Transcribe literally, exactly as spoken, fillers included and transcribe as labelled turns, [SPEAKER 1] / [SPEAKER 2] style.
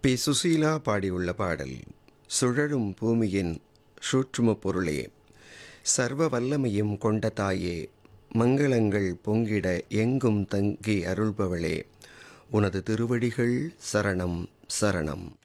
[SPEAKER 1] B Susheela பாடியுள்ள பாடல். சுழலும் பூமியின் சூட்சும பொருளே, சர்வ வல்லமையும் கொண்ட தாயே, மங்களங்கள் பொங்கிட எங்கும் தங்கி அருள்பவளே, உனது திருவடிகள் சரணம் சரணம்.